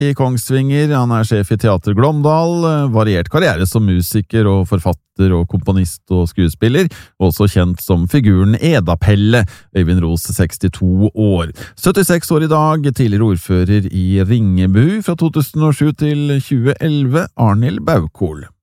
i Kongsvinger, han sjef i Teater Glåmdal, variert karriere som musiker og forfatter og komponist og skuespiller, også kjent som figuren Eda-Pelle, Øyvind Ros 62 år. 76 år i dag, tidligere ordfører i Ringebu fra 2007 til 2011, Arnhild Baukol.